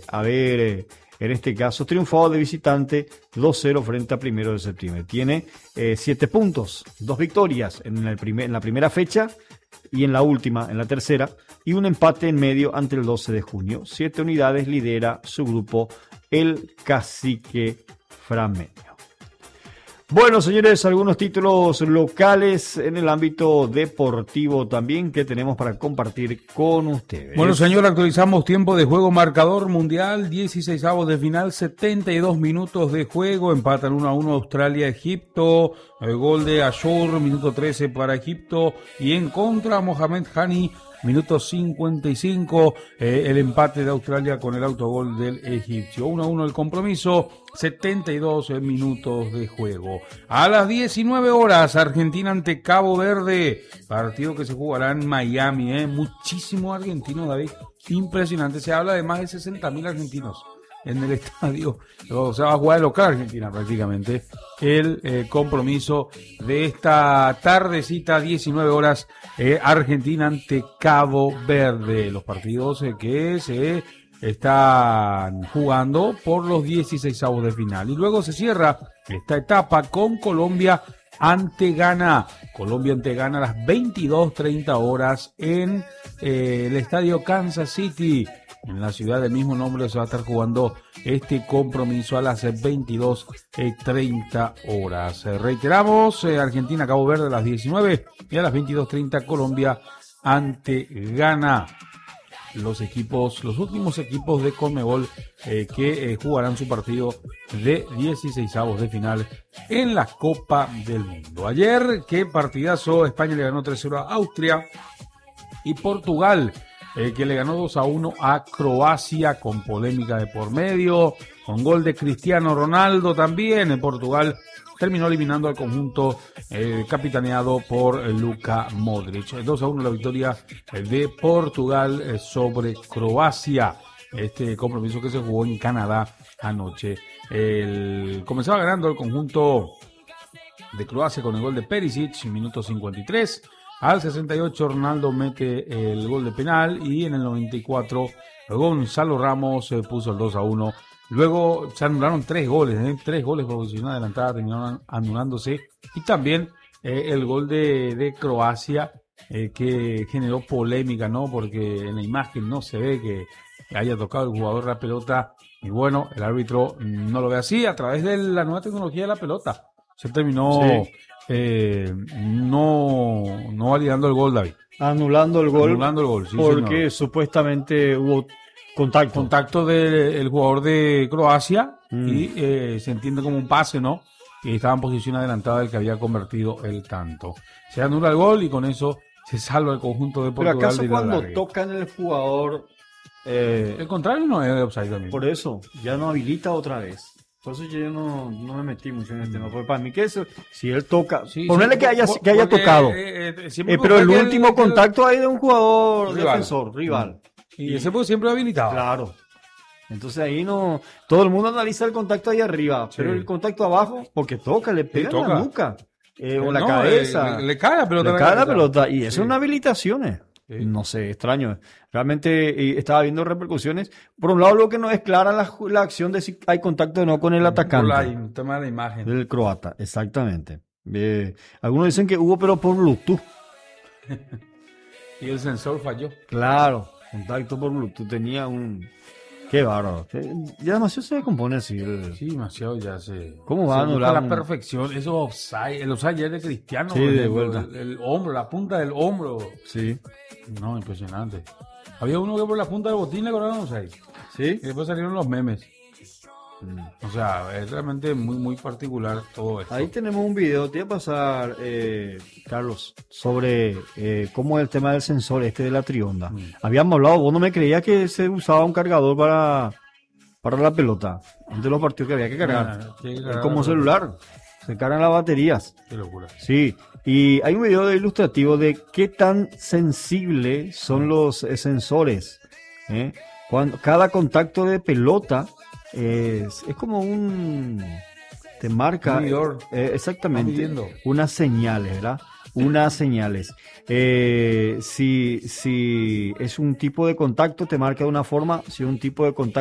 en este caso, triunfado de visitante 2-0 frente a 1 de septiembre. Tiene 7 puntos, 2 victorias en la primera fecha y en la última, en la tercera, y un empate en medio ante el 12 de junio. 7 unidades, lidera su grupo el Cacique Frameño. Bueno, señores, algunos títulos locales en el ámbito deportivo también que tenemos para compartir con ustedes. Bueno, señor, actualizamos tiempo de juego, marcador mundial, 16avos de final, 72 minutos de juego, empatan 1-1 Australia-Egipto, el gol de Ashur, minuto 13 para Egipto, y en contra Mohamed Hani, minuto 55, el empate de Australia con el autogol del egipcio. 1-1 el compromiso, 72 minutos de juego. A las 19 horas, Argentina ante Cabo Verde, partido que se jugará en Miami, muchísimo argentino, David, impresionante, se habla de más de 60.000 argentinos en el estadio, o sea, va a jugar el local Argentina prácticamente, el compromiso de esta tardecita, 19 horas, Argentina ante Cabo Verde, los partidos que se están jugando por los 16avos de final, y luego se cierra esta etapa con Colombia ante Ghana. Colombia ante Ghana a las 22:30 horas en el estadio Kansas City. En la ciudad del mismo nombre se va a estar jugando este compromiso a las 22:30 horas. Reiteramos, Argentina, Cabo Verde a las 19 y a las 22:30 Colombia ante Ghana. Los últimos equipos de Conmebol que jugarán su partido de 16avos de final en la Copa del Mundo. Ayer, qué partidazo, España le ganó 3-0 a Austria y Portugal que le ganó 2-1 a Croacia con polémica de por medio, con gol de Cristiano Ronaldo también. En Portugal terminó eliminando al conjunto capitaneado por Luka Modric. 2-1 la victoria de Portugal sobre Croacia. Este compromiso que se jugó en Canadá anoche. Comenzaba ganando el conjunto de Croacia con el gol de Perisic, minuto 53. Al 68 Ronaldo mete el gol de penal y en el 94 Gonzalo Ramos puso el 2-1. Luego se anularon 3 goles, 3 goles por posición adelantada terminaron anulándose. Y también el gol de Croacia que generó polémica, ¿no? Porque en la imagen no se ve que haya tocado el jugador la pelota. Y bueno, el árbitro no lo ve así. A través de la nueva tecnología de la pelota se terminó no validando el gol, David. Anulando el gol, sí, porque señor. Supuestamente hubo contacto del jugador de Croacia y se entiende como un pase, ¿no? Y estaba en posición adelantada del que había convertido el tanto. Se anula el gol y con eso se salva el conjunto de Portugal. Pero acaso de cuando larga. tocan el jugador, el contrario no es offside también. por eso ya no habilita otra vez. Por eso yo no me metí mucho en el tema. Porque para mí que eso, si él toca, ponerle que haya tocado, pero el último contacto ahí de un jugador defensor, rival. Y ese pues siempre habilitado. Claro. Entonces ahí no, todo el mundo analiza el contacto ahí arriba, pero el contacto abajo, porque toca, le pega en la nuca, o la cabeza. Le cae la pelota. Le cae la pelota, y eso es una habilitación. Sí. No sé, extraño. Realmente estaba viendo repercusiones. Por un lado, lo que no es clara la acción de si hay contacto o no con el atacante. El tema de la imagen. Del croata, exactamente. Algunos dicen que hubo, pero por Bluetooth. Y el sensor falló. Claro, contacto por Bluetooth. Tenía un... Qué bárbaro. Ya demasiado se compone así. Sí, demasiado ya se... ¿Cómo va a anular? La perfección. Eso offside. El offside ya es de Cristiano. Sí, de vuelta. El hombro, la punta del hombro. Sí. No, impresionante. Había uno que por la punta del botín le cobraron offside. Sí. Y después salieron los memes. O sea, es realmente muy, muy particular todo esto. Ahí tenemos un video, te voy a pasar, Carlos, sobre cómo es el tema del sensor de la trionda. Habíamos hablado, vos no me creías que se usaba un cargador para la pelota. Antes de los partidos que había que cargar. Es como celular, se cargan las baterías. Qué locura. Sí, y hay un video ilustrativo de qué tan sensibles son los sensores. Cuando cada contacto de pelota es como te marca exactamente unas señales, ¿verdad? Unas señales. Si es un tipo de contacto, te marca de una forma. Si es un tipo de contacto